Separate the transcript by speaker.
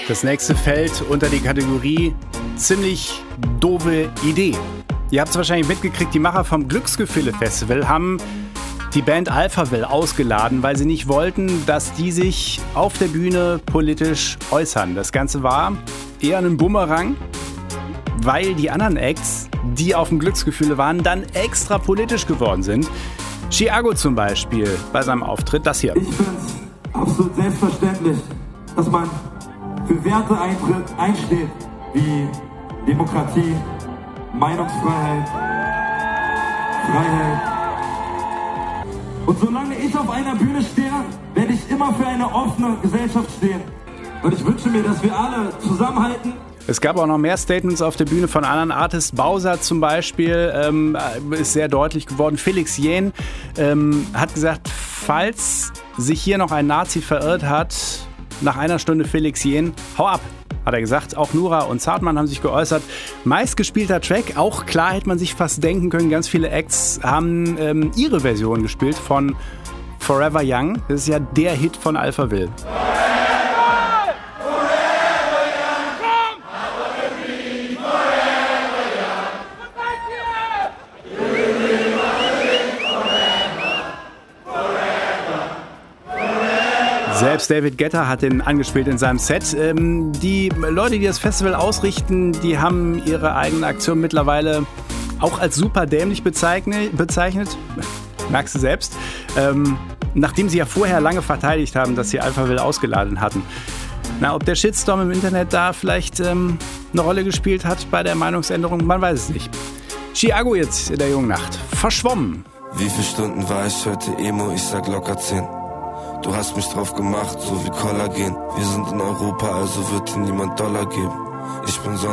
Speaker 1: Das nächste fällt unter die Kategorie ziemlich doofe Idee. Ihr habt es wahrscheinlich mitgekriegt, die Macher vom Glücksgefühle-Festival haben die Band Alphaville ausgeladen, weil sie nicht wollten, dass die sich auf der Bühne politisch äußern. Das Ganze war eher ein Bumerang, weil die anderen Acts, die auf dem Glücksgefühle waren, dann extra politisch geworden sind. Chiago zum Beispiel bei seinem Auftritt, das hier.
Speaker 2: Ich finde es absolut selbstverständlich, dass man für Werte einsteht, wie Demokratie, Meinungsfreiheit, Freiheit. Und solange ich auf einer Bühne stehe, werde ich immer für eine offene Gesellschaft stehen. Und ich wünsche mir, dass wir alle zusammenhalten.
Speaker 1: Es gab auch noch mehr Statements auf der Bühne von anderen Artists. Bowser zum Beispiel ist sehr deutlich geworden. Felix Jähn hat gesagt, falls sich hier noch ein Nazi verirrt hat, nach einer Stunde Felix Jähn, hau ab, hat er gesagt. Auch Nura und Zartmann haben sich geäußert. Meistgespielter Track, auch klar hätte man sich fast denken können, ganz viele Acts haben ihre Version gespielt von Forever Young. Das ist ja der Hit von Alphaville. Selbst David Guetta hat den angespielt in seinem Set. Die Leute, die das Festival ausrichten, die haben ihre eigene Aktion mittlerweile auch als super dämlich bezeichnet. Merkst du selbst. Nachdem sie ja vorher lange verteidigt haben, dass sie Alphaville ausgeladen hatten. Na, ob der Shitstorm im Internet da vielleicht eine Rolle gespielt hat bei der Meinungsänderung, man weiß es nicht. Chiago jetzt in der jungen Nacht. Verschwommen.
Speaker 3: Wie viele Stunden war ich heute Emo? Ich sag locker 10. Du hast mich drauf gemacht, so wie Kollagen. Wir sind in Europa, also wird dir niemand Dollar geben. Ich bin